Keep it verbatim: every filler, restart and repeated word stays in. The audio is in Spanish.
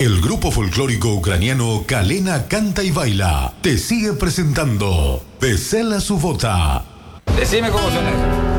El grupo folclórico ucraniano Kalena Canta y Baila te sigue presentando Vesela Subota. Decime cómo suena eso.